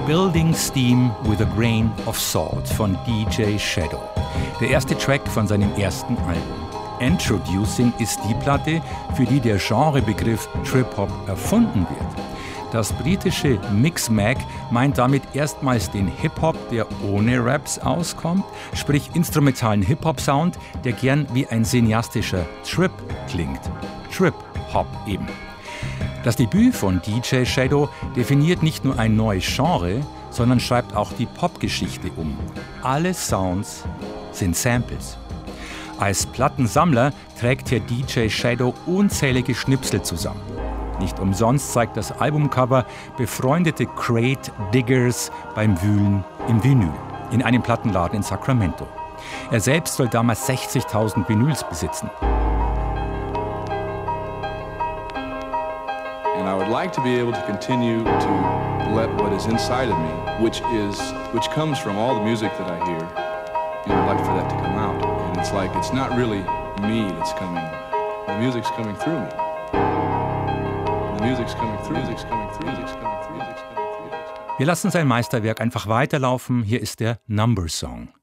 Building Steam with a Grain of Salt von DJ Shadow. Der erste Track von seinem ersten Album. Introducing ist die Platte, für die der Genrebegriff Trip-Hop erfunden wird. Das britische Mixmag meint damit erstmals den Hip-Hop, der ohne Raps auskommt, sprich instrumentalen Hip-Hop-Sound, der gern wie ein cineastischer Trip klingt. Trip-Hop eben. Das Debüt von DJ Shadow definiert nicht nur ein neues Genre, sondern schreibt auch die Popgeschichte um. Alle Sounds sind Samples. Als Plattensammler trägt Herr DJ Shadow unzählige Schnipsel zusammen. Nicht umsonst zeigt das Albumcover befreundete Crate Diggers beim Wühlen im Vinyl in einem Plattenladen in Sacramento. Er selbst soll damals 60.000 Vinyls besitzen. And I would like to be able to continue to let what is inside of me, which comes from all the music that I hear, and I'd like for that to come out. And it's like it's not really me that's coming. The music's coming through me. The music's coming through. Music's coming through. Music's coming through. Music's coming through. Wir lassen sein Meisterwerk einfach weiterlaufen. Hier ist der Number Song.